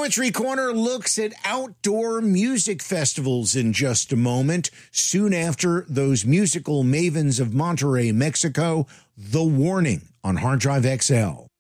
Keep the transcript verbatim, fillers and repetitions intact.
Poetry Corner looks at outdoor music festivals in just a moment. Soon after those musical mavens of Monterrey, Mexico, The Warning on Hard Drive X L.